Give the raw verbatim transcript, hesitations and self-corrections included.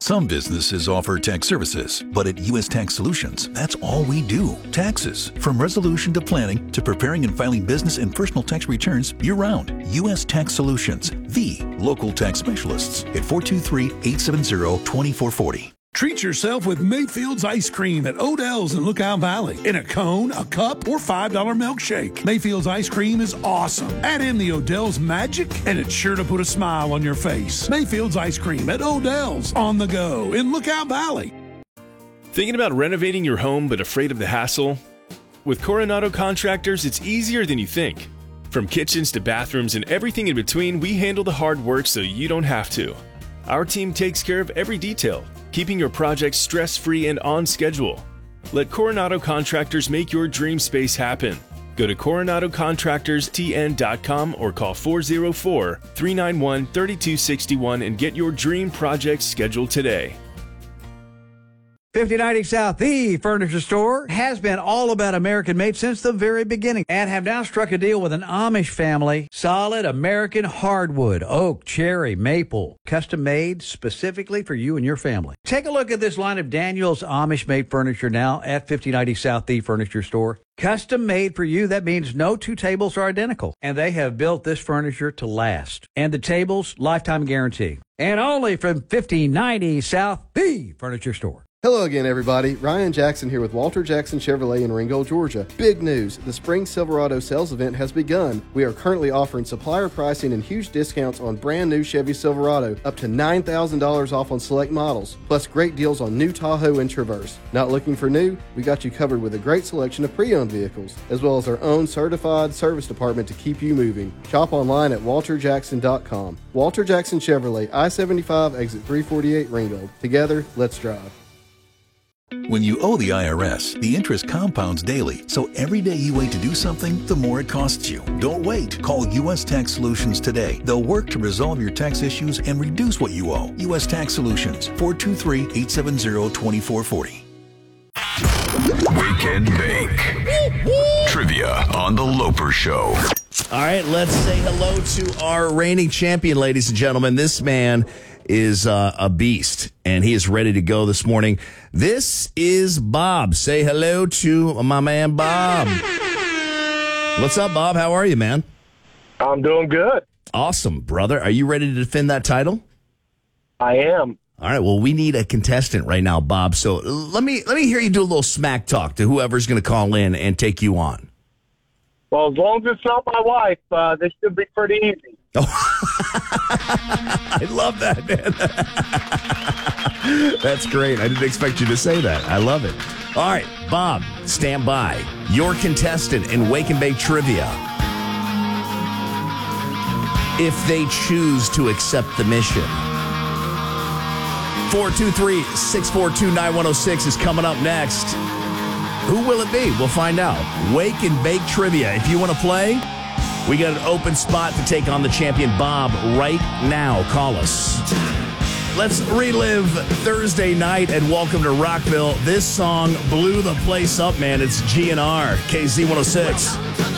Some businesses offer tax services, but at U S Tax Solutions, that's all we do. Taxes. From resolution to planning to preparing and filing business and personal tax returns year-round. U S Tax Solutions, the local tax specialists at four two three, eight seven zero, two four four zero. Treat yourself with Mayfield's Ice Cream at Odell's in Lookout Valley. In a cone, a cup, or five dollar milkshake. Mayfield's Ice Cream is awesome. Add in the Odell's magic, and it's sure to put a smile on your face. Mayfield's Ice Cream at Odell's on the go in Lookout Valley. Thinking about renovating your home but afraid of the hassle? With Coronado Contractors, it's easier than you think. From kitchens to bathrooms and everything in between, we handle the hard work so you don't have to. Our team takes care of every detail, keeping your project stress-free and on schedule. Let Coronado Contractors make your dream space happen. Go to coronado contractors t n dot com or call four oh four, three nine one, three two six one and get your dream project scheduled today. fifty ninety South, the furniture store, has been all about American-made since the very beginning and have now struck a deal with an Amish family. Solid American hardwood, oak, cherry, maple, custom-made specifically for you and your family. Take a look at this line of Daniel's Amish-made furniture now at fifty ninety South, the furniture store. Custom-made for you, that means no two tables are identical. And they have built this furniture to last. And the tables, lifetime guarantee. And only from fifty ninety South, the furniture store. Hello again, everybody. Ryan Jackson here with Walter Jackson Chevrolet in Ringgold, Georgia. Big news. The Spring Silverado sales event has begun. We are currently offering supplier pricing and huge discounts on brand new Chevy Silverado, up to nine thousand dollars off on select models, plus great deals on new Tahoe and Traverse. Not looking for new? We got you covered with a great selection of pre-owned vehicles, as well as our own certified service department to keep you moving. Shop online at walter jackson dot com. Walter Jackson Chevrolet, I seventy-five, exit three forty-eight, Ringgold. Together, let's drive. When you owe the I R S, the interest compounds daily, so every day you wait to do something, the more it costs you. Don't wait. Call U S Tax Solutions today. They'll work to resolve your tax issues and reduce what you owe. U S Tax Solutions, four two three, eight seven zero, two four four zero. Wake and Bake. Trivia on The Loper Show. All right, let's say hello to our reigning champion, ladies and gentlemen. This man is uh, a beast, and he is ready to go this morning. This is Bob. Say hello to my man, Bob. What's up, Bob? How are you, man? I'm doing good. Awesome, brother. Are you ready to defend that title? I am. All right, well, we need a contestant right now, Bob. So let me let me hear you do a little smack talk to whoever's going to call in and take you on. Well, as long as it's not my wife, uh, this should be pretty easy. Oh. I love that, man. That's great. I didn't expect you to say that. I love it. All right, Bob, stand by. Your contestant in Wake and Bake Trivia, if they choose to accept the mission. four two three, six four two, nine one oh six is coming up next. Who will it be? We'll find out. Wake and Bake Trivia. If you want to play, we got an open spot to take on the champion, Bob, right now. Call us. Let's relive Thursday night and welcome to Rockville. This song blew the place up, man. It's G N R, K Z one oh six.